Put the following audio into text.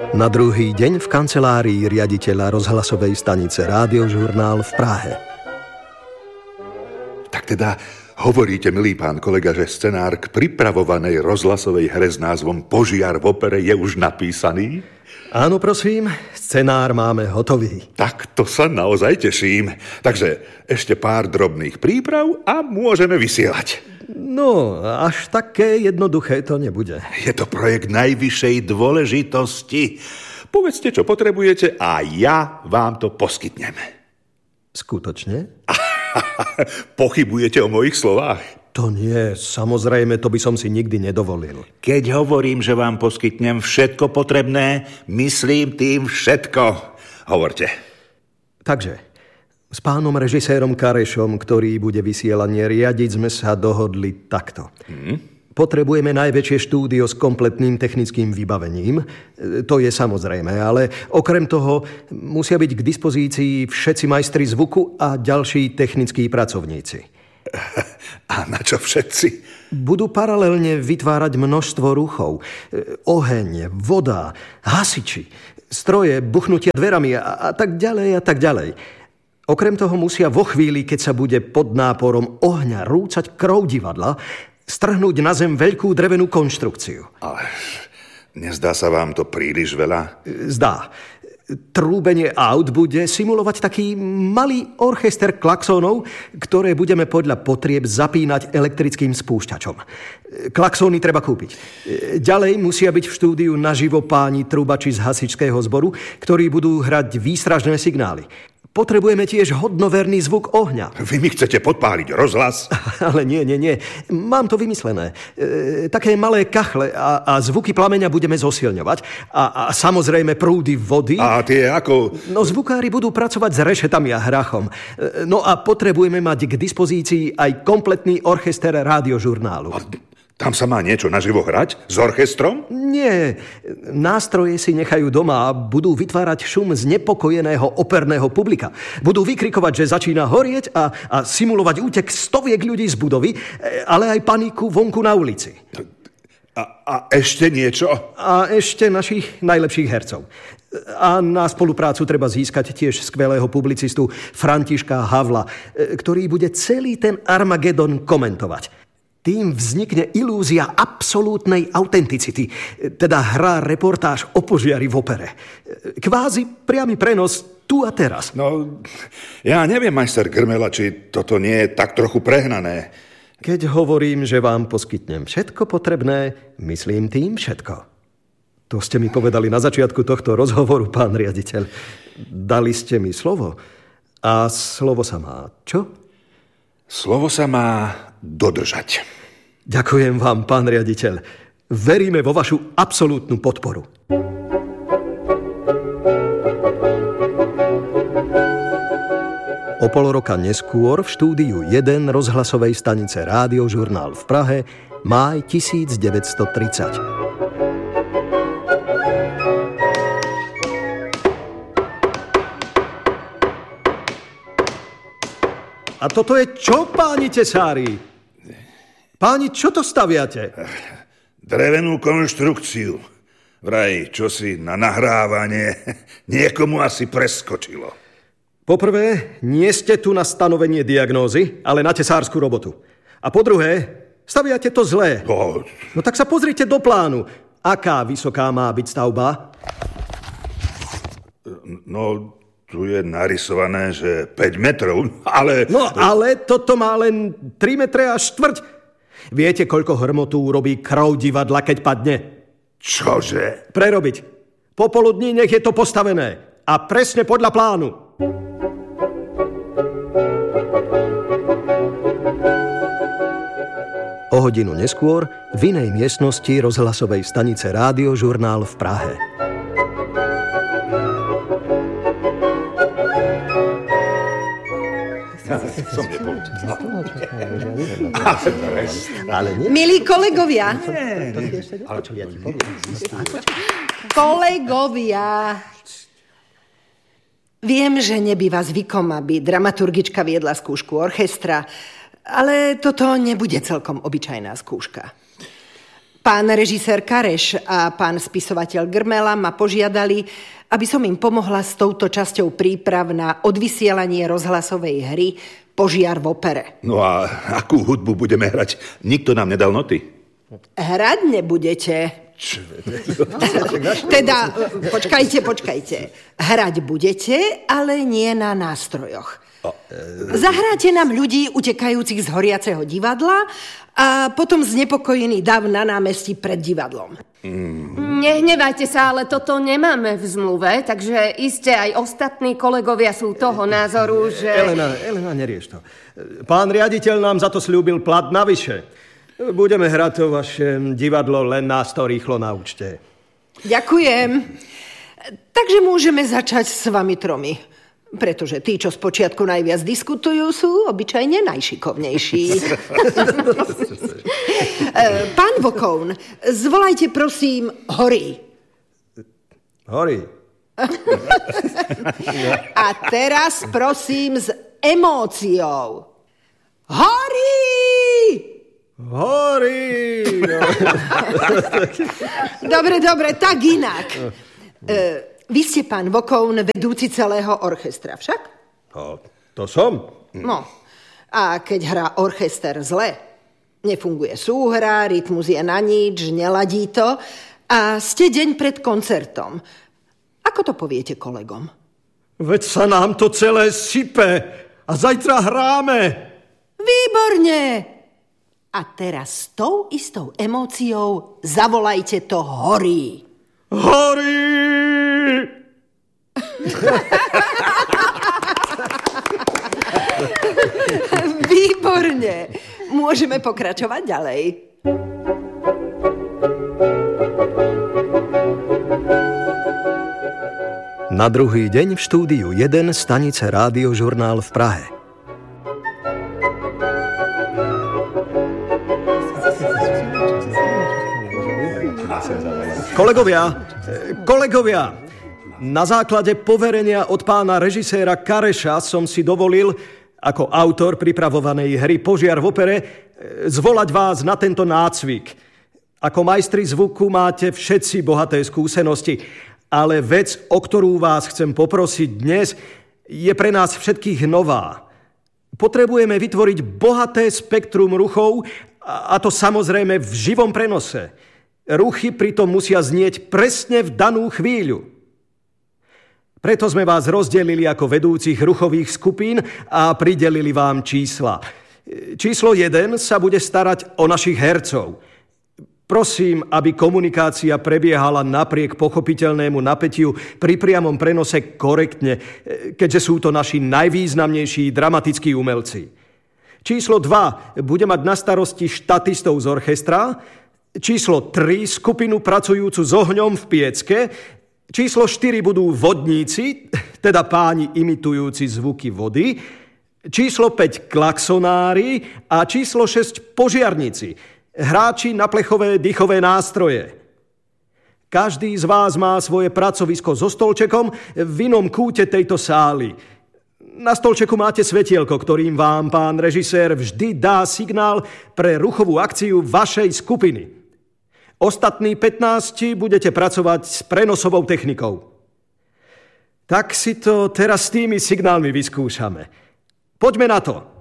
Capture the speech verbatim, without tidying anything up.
Na druhý deň v kancelárii riaditeľa rozhlasovej stanice Rádiožurnál v Prahe. Tak teda hovoríte, milý pán kolega, že scenár k pripravovanej rozhlasovej hre s názvom Požiar v opere je už napísaný? Áno, prosím, scenár máme hotový. Tak to sa naozaj teším. Takže ešte pár drobných príprav a môžeme vysielať. No, až také jednoduché to nebude. Je to projekt najvyššej dôležitosti. Povedzte, čo potrebujete a ja vám to poskytnem. Skutočne? Pochybujete o mojich slovách? To nie, samozrejme, to by som si nikdy nedovolil. Keď hovorím, že vám poskytnem všetko potrebné, myslím tým všetko. Hovorte. Takže, s pánom režisérom Karešom, ktorý bude vysielanie riadiť, sme sa dohodli takto. Hmm? Potrebujeme najväčšie štúdio s kompletným technickým vybavením. To je samozrejme, ale okrem toho musia byť k dispozícii všetci majstri zvuku a ďalší technickí pracovníci. A na čo všetci? Budú paralelne vytvárať množstvo ruchov. Oheň, voda, hasiči, stroje, buchnutia dverami a, a tak ďalej a tak ďalej. Okrem toho musia vo chvíli, keď sa bude pod náporom ohňa rúcať krov divadla, strhnúť na zem veľkú drevenú konštrukciu. Ale nezdá sa vám to príliš veľa? Zdá. Trúbenie aut bude simulovať taký malý orchester klaxónov, ktoré budeme podľa potrieb zapínať elektrickým spúšťačom. Klaxóny treba kúpiť. Ďalej musia byť v štúdiu naživo páni trúbači z hasičského zboru, ktorí budú hrať výstražné signály. Potrebujeme tiež hodnoverný zvuk ohňa. Vy mi chcete podpáliť rozhlas? Ale nie, nie, nie. Mám to vymyslené. E, také malé kachle a, a zvuky plameňa budeme zosilňovať. A, a samozrejme prúdy vody. A tie ako... No zvukári budú pracovať s rešetami a hrachom. E, no a potrebujeme mať k dispozícii aj kompletný orchester Rádiožurnálu. A tam sa má niečo naživo hrať? S orchestrom? Nie. Nástroje si nechajú doma a budú vytvárať šum znepokojeného operného publika. Budú vykrikovať, že začína horieť a, a simulovať útek stoviek ľudí z budovy, ale aj paniku vonku na ulici. A, a ešte niečo? A ešte našich najlepších hercov. A na spoluprácu treba získať tiež skvelého publicistu Františka Havla, ktorý bude celý ten Armagedon komentovať. Tým vznikne ilúzia absolútnej autenticity, teda hra reportáž o požiari v opere. Kvázi priamy prenos tu a teraz. No, ja neviem, majster Grmela, či toto nie je tak trochu prehnané. Keď hovorím, že vám poskytnem všetko potrebné, myslím tým všetko. To ste mi povedali na začiatku tohto rozhovoru, pán riaditeľ. Dali ste mi slovo. A slovo sa má čo? Slovo sa má dodržať. Ďakujem vám, pán riaditeľ. Veríme vo vašu absolútnu podporu. O pol roka neskôr v štúdiu jeden rozhlasovej stanice Rádiožurnál v Prahe, máj devätnásťtridsať. A toto je čo, páni tesári? Páni, čo to staviate? Drevenú konštrukciu. Vraj, čosi na nahrávanie niekomu asi preskočilo. Poprvé, nie ste tu na stanovenie diagnózy, ale na tesárskú robotu. A po druhé, staviate to zlé. Oh. No tak sa pozrite do plánu. Aká vysoká má byť stavba? No... Tu je narysované, že päť metrov, ale... No, ale toto má len tri metre a štvrť. Viete, koľko hrmotu urobí krov divadla, keď padne? Čože? Prerobiť. Popoludní nech je to postavené. A presne podľa plánu. O hodinu neskôr v inej miestnosti rozhlasovej stanice Rádiožurnál v Prahe. Som nepoučil. Milí kolegovia. Kolegovia. Viem, že nebýva zvykom, aby dramaturgička viedla skúšku orchestra, ale toto nebude celkom obyčajná skúška. Pán režisér Kareš a pán spisovateľ Grmela ma požiadali, aby som im pomohla s touto časťou príprav na odvysielanie rozhlasovej hry Požiar v opere. No a akú hudbu budeme hrať? Nikto nám nedal noty. Hrať nebudete. Teda, počkajte, počkajte. Hrať budete, ale nie na nástrojoch. Zahráte nám ľudí utekajúcich z horiaceho divadla a potom znepokojený dav na námestí pred divadlom. Mm. Nehnevajte sa, ale toto nemáme v zmluve, takže iste aj ostatní kolegovia sú toho názoru, že... Elena, Elena, nerieš to. Pán riaditeľ nám za to sľúbil plat navyše. Budeme hrať to vaše divadlo, len nás to rýchlo naučte. Ďakujem. Takže môžeme začať s vami tromi. Pretože tí, čo spočiatku najviac diskutujú, sú obyčajne najšikovnejší. Pán Vokoun, zvolajte prosím Hory. Hory. A teraz prosím s emóciou. Hory! Hory! Dobre, dobre, tak inak. E, vy ste, pán Vokoun, vedúci celého orchestra, však? No, to som. No, a keď hrá orchester zle, nefunguje súhra, rytmus je na nič, neladí to a ste deň pred koncertom. Ako to poviete kolegom? Veď sa nám to celé sype a zajtra hráme. Výborne! A teraz s tou istou emóciou zavolajte to Hory. Hory! Výborne. Môžeme pokračovať ďalej. Na druhý deň v štúdiu jeden stanice Rádiožurnál v Prahe. Kolegovia, kolegovia, na základe poverenia od pána režiséra Kareša som si dovolil, ako autor pripravovanej hry Požiar v opere, zvolať vás na tento nácvik. Ako majstri zvuku máte všetci bohaté skúsenosti, ale vec, o ktorú vás chcem poprosiť dnes, je pre nás všetkých nová. Potrebujeme vytvoriť bohaté spektrum ruchov, a to samozrejme v živom prenose. Ruchy pritom musia znieť presne v danú chvíľu. Preto sme vás rozdelili ako vedúcich ruchových skupín a pridelili vám čísla. Číslo jeden sa bude starať o našich hercov. Prosím, aby komunikácia prebiehala napriek pochopiteľnému napätiu pri priamom prenose korektne, keďže sú to naši najvýznamnejší dramatickí umelci. Číslo dva bude mať na starosti štatistov z orchestra, číslo tri skupinu pracujúcu s ohňom v piecke, číslo štyri budú vodníci, teda páni imitujúci zvuky vody, číslo päť klaksonári a číslo šesť požiarníci, hráči na plechové dýchové nástroje. Každý z vás má svoje pracovisko so stolčekom v inom kúte tejto sály. Na stolčeku máte svetielko, ktorým vám pán režisér vždy dá signál pre ruchovú akciu vašej skupiny. Ostatní pätnásť budete pracovať s prenosovou technikou. Tak si to teraz s tými signálmi vyskúšame. Poďme na to.